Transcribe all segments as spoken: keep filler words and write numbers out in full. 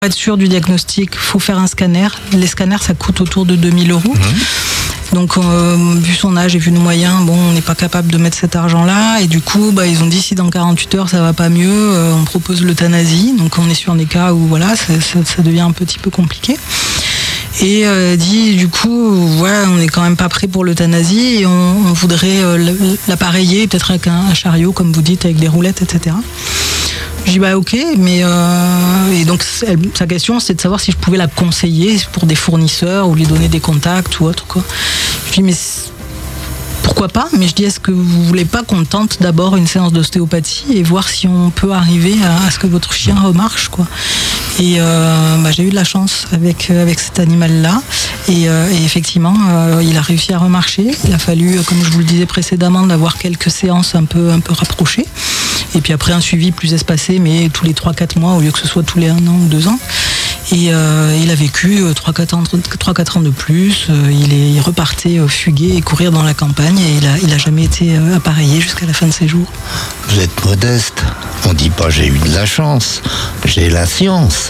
Pour être sûr du diagnostic, il faut faire un scanner. Les scanners, ça coûte autour de deux mille euros. Mmh. Donc, euh, vu son âge et vu nos moyens, bon, on n'est pas capable de mettre cet argent-là. Et du coup, bah, ils ont dit si dans quarante-huit heures ça va pas mieux, euh, on propose l'euthanasie. Donc, on est sur des cas où voilà, ça, ça, ça devient un petit peu compliqué. Et euh, dit du coup, ouais, on n'est quand même pas prêt pour l'euthanasie et on, on voudrait euh, l'appareiller, peut-être avec un, un chariot, comme vous dites, avec des roulettes, et cetera. Je dis bah ok, mais euh, et donc elle, sa question c'est de savoir si je pouvais la conseiller pour des fournisseurs ou lui donner des contacts ou autre quoi. Je dis mais pourquoi pas, mais je dis est-ce que vous voulez pas qu'on tente d'abord une séance d'ostéopathie et voir si on peut arriver à, à ce que votre chien remarche quoi. Et euh, bah, j'ai eu de la chance avec, avec cet animal-là et, euh, et effectivement euh, il a réussi à remarcher. Il a fallu, comme je vous le disais précédemment, d'avoir quelques séances un peu, un peu rapprochées et puis après un suivi plus espacé mais tous les trois quatre mois au lieu que ce soit tous les un an ou deux ans. Et euh, il a vécu trois quatre ans, ans de plus, euh, il est il repartait euh, fuguer et courir dans la campagne et il a, il a jamais été euh, appareillé jusqu'à la fin de ses jours. Vous êtes modeste, on dit pas j'ai eu de la chance, j'ai la science.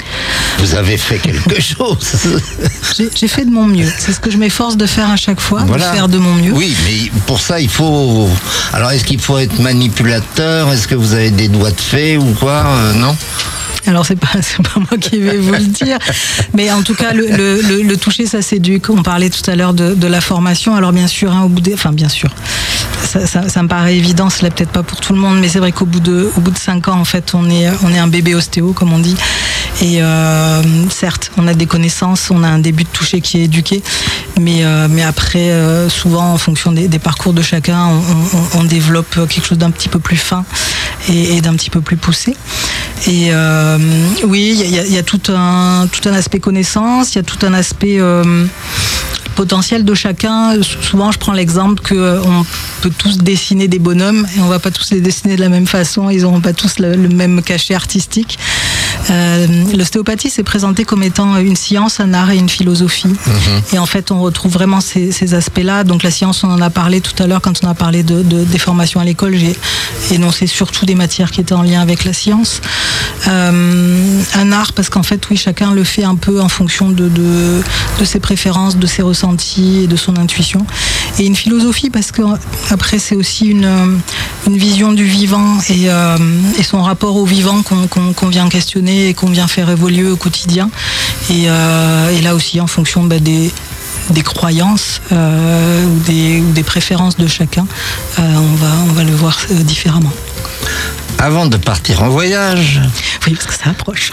Vous avez fait quelque chose. J'ai, j'ai fait de mon mieux, c'est ce que je m'efforce de faire à chaque fois, voilà. De faire de mon mieux. Oui, mais pour ça il faut... Alors est-ce qu'il faut être manipulateur? Est-ce que vous avez des doigts de fée ou quoi? euh, Non. Alors c'est pas c'est pas moi qui vais vous le dire, mais en tout cas le, le, le, le toucher ça s'éduque. On parlait tout à l'heure de, de la formation. Alors bien sûr, hein, au bout des, enfin bien sûr, ça, ça, ça me paraît évident. C'est là peut-être pas pour tout le monde, mais c'est vrai qu'au bout de au bout de cinq ans en fait, on est on est un bébé ostéo comme on dit. Et euh, certes, on a des connaissances, on a un début de toucher qui est éduqué, mais euh, mais après euh, souvent en fonction des, des parcours de chacun, on, on, on développe quelque chose d'un petit peu plus fin et, et d'un petit peu plus poussé. Et euh, oui, il y, y, y a tout un, tout un aspect connaissance, il y a tout un aspect euh, potentiel de chacun. Souvent, je prends l'exemple qu'on peut tous dessiner des bonhommes et on ne va pas tous les dessiner de la même façon, ils n'auront pas tous le, le même cachet artistique. Euh, l'ostéopathie s'est présentée comme étant une science, un art et une philosophie. Mmh. Et en fait, on retrouve vraiment ces, ces aspects-là. Donc la science, on en a parlé tout à l'heure quand on a parlé de, de, des formations à l'école. J'ai énoncé surtout des matières qui étaient en lien avec la science. Euh, un art, parce qu'en fait, oui, chacun le fait un peu en fonction de, de, de ses préférences, de ses ressentis et de son intuition. Et une philosophie, parce que après, c'est aussi une, une vision du vivant et, euh, et son rapport au vivant qu'on, qu'on, qu'on vient questionner et qu'on vient faire évoluer au quotidien. Et, euh, et là aussi, en fonction bah, des, des croyances euh, ou, des, ou des préférences de chacun, euh, on, va, on va le voir euh, différemment. Avant de partir en voyage... Oui, parce que ça approche.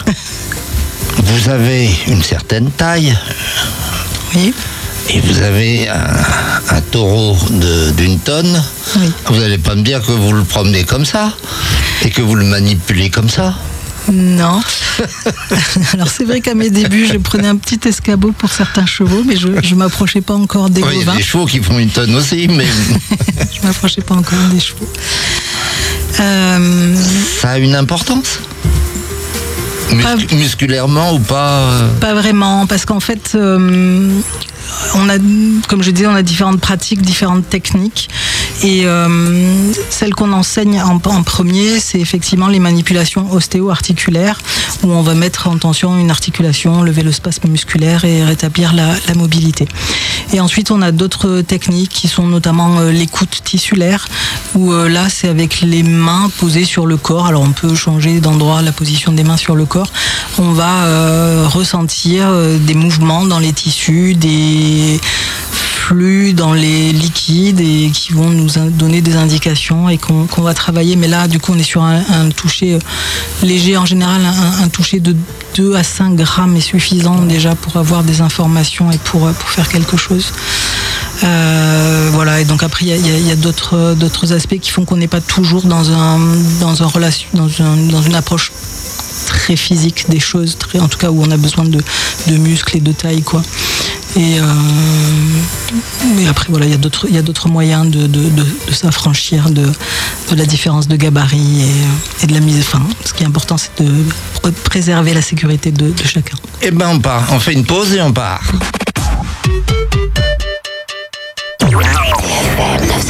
Vous avez une certaine taille. Oui. Et vous avez un, un taureau de, d'une tonne. Oui. Vous n'allez pas me dire que vous le promenez comme ça et que vous le manipulez comme ça? Non. Alors c'est vrai qu'à mes débuts, je prenais un petit escabeau pour certains chevaux, mais je ne m'approchais pas encore des oui, bovins. Il y a des chevaux qui font une tonne aussi, mais... je ne m'approchais pas encore des chevaux. Euh... Ça a une importance ? Mus- pas... Musculairement ou pas euh... Pas vraiment, parce qu'en fait... Euh... On a, comme je disais, on a différentes pratiques, différentes techniques. Et euh, celle qu'on enseigne en, en premier, c'est effectivement les manipulations ostéo-articulaires, où on va mettre en tension une articulation, lever le spasme musculaire et rétablir la, la mobilité. Et ensuite, on a d'autres techniques qui sont notamment euh, l'écoute tissulaire, où euh, là, c'est avec les mains posées sur le corps. Alors, on peut changer d'endroit la position des mains sur le corps. On va euh, ressentir euh, des mouvements dans les tissus, des flux dans les liquides et qui vont nous donner des indications et qu'on, qu'on va travailler. Mais là, du coup, on est sur un, un toucher léger. En général, un, un toucher de deux à cinq grammes est suffisant déjà pour avoir des informations et pour, pour faire quelque chose. Euh, voilà, et donc après, il y a, y a d'autres, d'autres aspects qui font qu'on n'est pas toujours dans, un, dans, un relation, dans, un, dans une approche très physique des choses, très, en tout cas où on a besoin de, de muscles et de taille, quoi. Et, euh, et après, voilà, il y a d'autres, il y a d'autres moyens de, de, de, de s'affranchir de, de la différence de gabarit et, et de la mise. Enfin, ce qui est important, c'est de préserver la sécurité de, de chacun. Eh ben, on part. On fait une pause et on part.